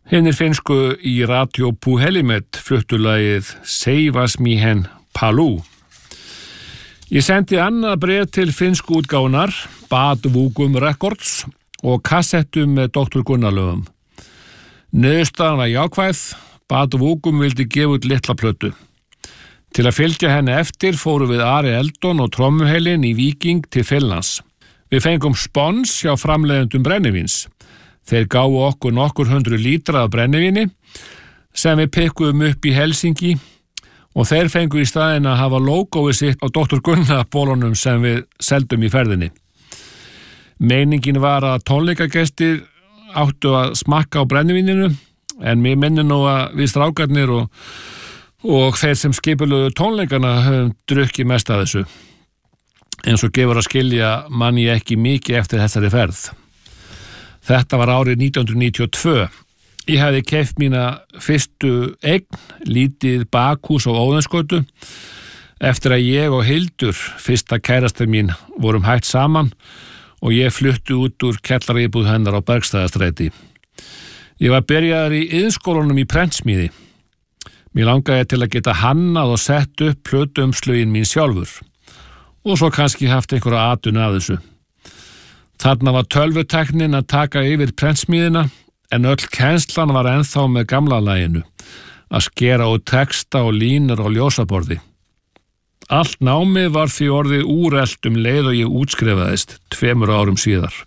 Hinnir finnsku í Radio Puhelimet fluttu lagið Seivas Mihen Paluu. Ég sendi annað bréf til finnsku útgáfunar, Bad Vugum Records og kassettu með Dr. Gunnar-lögum. Niðurstaðan var jákvæð, Bad Vugum vildi gefa út litla plötu. Til að fylgja henni eftir fóru við Ari Eldon og trommuheilin í Víking til Finnlands. Við fengum spons hjá framleiðendum brennivíns. Þeir gáfu okkur nokkur 100 lítra af brennivíni sem við pikkuðum upp í Helsingi og þeir fengu í staðinn að hafa logóið sitt á Dr. Gunnar bólunum sem við seldum í ferðinni. Meiningin var að tónleikagestir áttu að smakka á brennivíninu en mér minnir nú að við strákarnir og þeir sem skipuluðu tónleikana höfum drukkið mest af þessu. Eins og gefur að skilja man ég ekki mikið eftir þessari ferð. Þetta var árið 1992. Ég hefði keypt mína fyrstu eign, lítið bakhús á Óðinsgötu, eftir að ég og Hildur, fyrsta kærasta mín, vorum hætt saman og ég flutti út úr kjallaraíbúð hennar á Bergstaðastræti. Ég var byrjaður í iðnskólanum í prentsmíði. Mér langaði til að geta hannað og sett upp plötuumslögin mín sjálfur og svo kannski haft einhverja atvinnu af þessu. Þarna var tölvutæknin að taka yfir prentsmíðina en öll kennslan var ennþá með gamla laginu, að skera út texta og línur á ljósaborði. Allt námið var því orðið úrelt leið og ég útskrifaðist 2 árum síðar.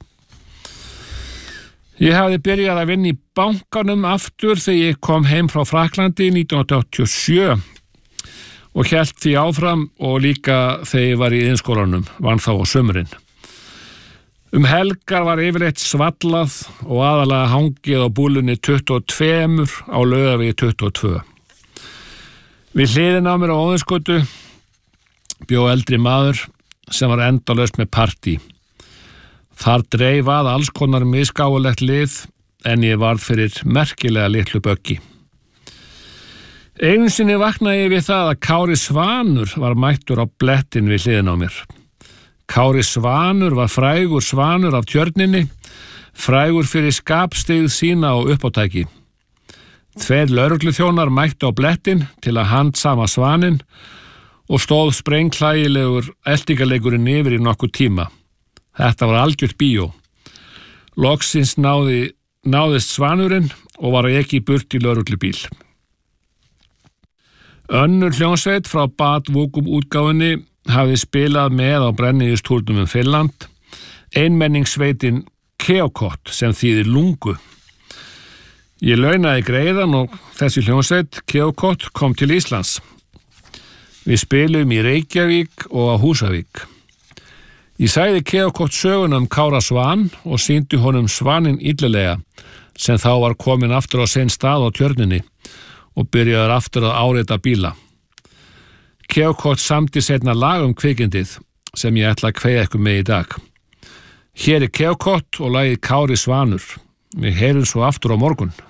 Ég hafði byrjað að vinna í bankanum aftur þegar ég kom heim frá Frakklandi 1987 og hélt því áfram og líka þegar ég var í iðnskólanum, vann þá á sumrin. Helgar var yfirleitt svallað og aðalega hangið á búlunni 22 á Laugavegi 22. Við hliðina á mér á Óðinsgötu bjó eldri maður sem var endalaust með partí. Þar dreif að alls konar misgáfulegt lið en ég varð fyrir merkilega litlu böggi. Einu sinni vaknaði ég við það að Kári Svanur var mættur á blettin við hliðina á mér. Kári Svanur var frægur svanur af Tjörninni, frægur fyrir skapstigð sína og uppátæki. 2 lögregluþjónar mættu á blettin til að handsama svaninn og stóð sprengklægilegur eltingaleikurinn yfir í nokkur tíma. Þetta var algjört bíó. Loksins náðist svanurinn og var ekki burt í lögreglubíl. Önnur hljómsveit frá Bad Vugum útgáfunni hafði spilað með á brennivínstúrnum Finnland, einmenningssveitin Keokot sem þýðir lungu. Ég launaði greiðan og þessi hljómsveit Keokot kom til Íslands. Við spilum í Reykjavík og á Húsavík. Ég sagði Keokot söguna Kára Svan og sýndi honum svaninn illilega sem þá var komin aftur á sinn stað á Tjörninni og byrjaði aftur að áreita bíla. Keokot samdi seinna lag kvikindið sem ég ætla að kveðja ykkur með í dag. Hér er Keokot og lagið Kári Svanur. Við heyrum svo aftur á morgun.